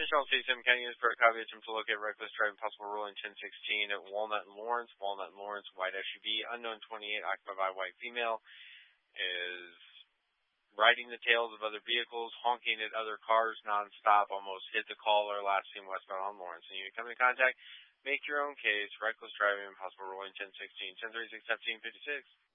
Charles T. Sim County Units for a copy of to locate reckless driving, possible ruling 1016 at Walnut and Lawrence. Walnut and Lawrence, white SUV, unknown 28, occupied by white female, is riding the tails of other vehicles, honking at other cars nonstop, almost hit the caller, last seen westbound on Lawrence. And you come in contact, make your own case, reckless driving, possible ruling 1016, 1036, 1756.